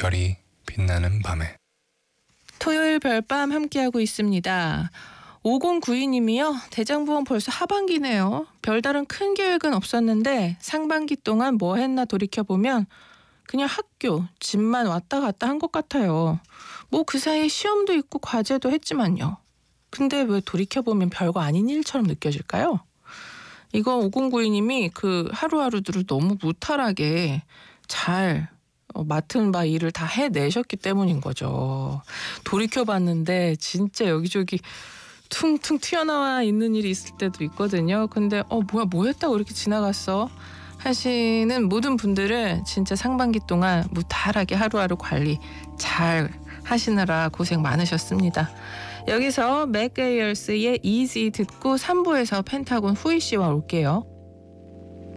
별이 빛나는 밤에. 토요일 별밤 함께하고 있습니다. 5092님이요. 대장부원 벌써 하반기네요. 별다른 큰 계획은 없었는데 상반기 동안 뭐 했나 돌이켜보면 그냥 학교, 집만 왔다 갔다 한 것 같아요. 뭐 그 사이에 시험도 있고 과제도 했지만요. 근데 왜 돌이켜보면 별거 아닌 일처럼 느껴질까요? 이건 5092님이 그 하루하루들을 너무 무탈하게 잘 맡은 바 일을 다 해내셨기 때문인 거죠. 돌이켜봤는데 진짜 여기저기 퉁퉁 튀어나와 있는 일이 있을 때도 있거든요. 근데 뭐야 뭐 했다고 이렇게 지나갔어? 하시는 모든 분들은 진짜 상반기 동안 무탈하게 하루하루 관리 잘 하시느라 고생 많으셨습니다. 여기서 맥게이얼스의 Easy 듣고 3부에서 펜타곤 후이 씨와 올게요.